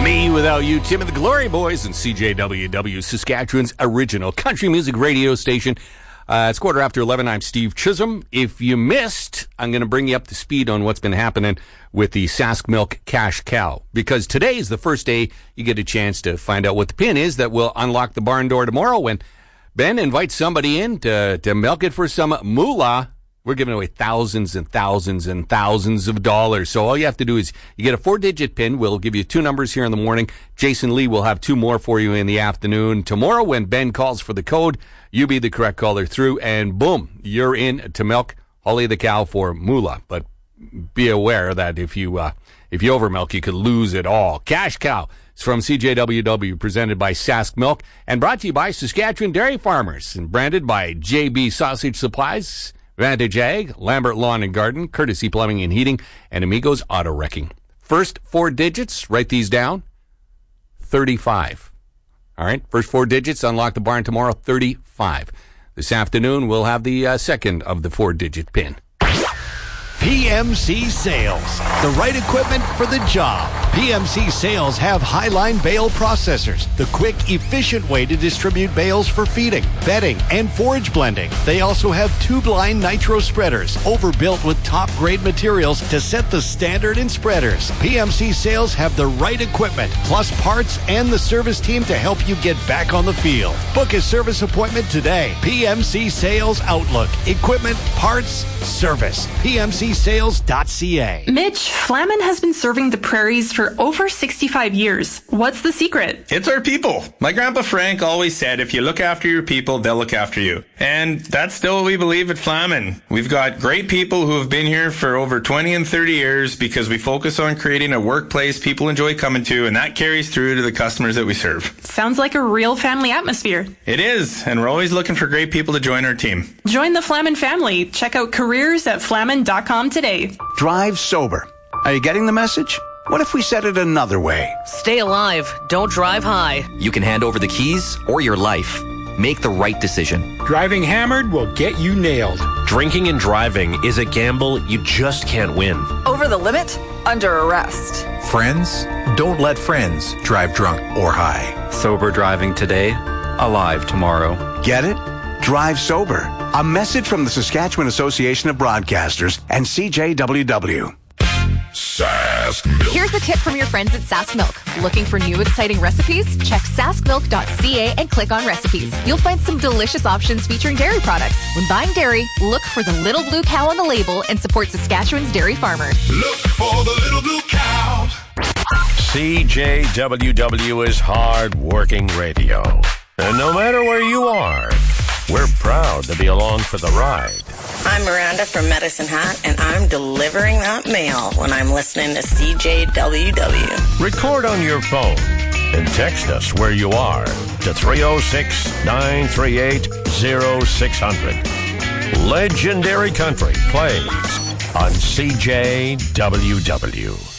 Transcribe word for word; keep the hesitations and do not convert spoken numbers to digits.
Me Without You, Tim and the Glory Boys, and C J W W, Saskatchewan's original country music radio station. Uh, it's quarter after eleven. I'm Steve Chisholm. If you missed, I'm going to bring you up to speed on what's been happening with the Sask Milk Cash Cow, because today is the first day you get a chance to find out what the pin is that will unlock the barn door tomorrow when Ben invites somebody in to, to milk it for some moolah. We're giving away thousands and thousands and thousands of dollars. So all you have to do is you get a four-digit pin. We'll give you two numbers here in the morning. Jason Lee will have two more for you in the afternoon. Tomorrow when Ben calls for the code, you be the correct caller through, and boom, you're in to milk Holly the cow for moolah. But be aware that if you uh, if you overmilk, you could lose it all. Cash Cow is from C J W W, presented by Sask Milk, and brought to you by Saskatchewan Dairy Farmers, and branded by J B Sausage Supplies, Vantage Ag, Lambert Lawn and Garden, Courtesy Plumbing and Heating, and Amigos Auto Wrecking. First four digits, write these down, thirty-five. All right, first four digits, unlock the barn tomorrow, thirty-five. This afternoon, we'll have the uh, second of the four-digit pin. P M C Sales, the right equipment for the job. P M C Sales have Highline bale processors, the quick, efficient way to distribute bales for feeding, bedding, and forage blending. They also have tube-line nitro spreaders, overbuilt with top-grade materials to set the standard in spreaders. P M C Sales have the right equipment, plus parts and the service team to help you get back on the field. Book a service appointment today. P M C Sales Outlook. Equipment, parts, service. P M C sales dot c a. Mitch, Flamin has been serving the prairies for over sixty-five years. What's the secret? It's our people. My grandpa Frank always said, if you look after your people, they'll look after you. And that's still what we believe at Flamin. We've got great people who have been here for over twenty and thirty years because we focus on creating a workplace people enjoy coming to, and that carries through to the customers that we serve. Sounds like a real family atmosphere. It is, and we're always looking for great people to join our team. Join the Flamin family. Check out careers at flamin dot com today. Drive sober. Are you getting the message? What if we said it another way? Stay alive. Don't drive high. You can hand over the keys or your life. Make the right decision. Driving hammered will get you nailed. Drinking and driving is a gamble you just can't win. Over the limit? Under arrest. Friends? Don't let friends drive drunk or high. Sober driving today, alive tomorrow. Get it? Drive sober. A message from the Saskatchewan Association of Broadcasters and C J W W. Sask Milk. Here's a tip from your friends at Sask Milk. Looking for new exciting recipes? Check sask milk dot c a and click on recipes. You'll find some delicious options featuring dairy products. When buying dairy, look for the little blue cow on the label and support Saskatchewan's dairy farmers. Look for the little blue cow. C J W W is hard-working radio. And no matter where you are, we're proud to be along for the ride. I'm Miranda from Medicine Hat, and I'm delivering that mail when I'm listening to C J W W. Record on your phone and text us where you are to three oh six, nine three eight, oh six hundred. Legendary Country plays on C J W W.